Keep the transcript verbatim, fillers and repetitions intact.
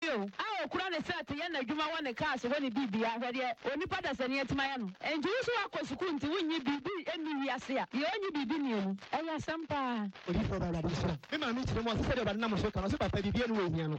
o a okura ne set ye na dwuma won ne cars won ne bibia hwede onipa da sane etima ya no enji so akosuku nti wonyi bibi eni wiase a ye onyi bibi ni enu eya sampa odi fo ba da so me ma mi kire mo se de ba na mo so kan so papa bibi enu we hia no